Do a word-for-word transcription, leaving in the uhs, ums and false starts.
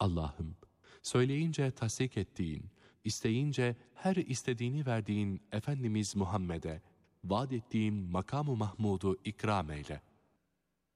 Allah'ım, söyleyince tasdik ettiğin, isteyince her istediğini verdiğin Efendimiz Muhammed'e vaad ettiğin makam-ı Mahmud'u ikram eyle.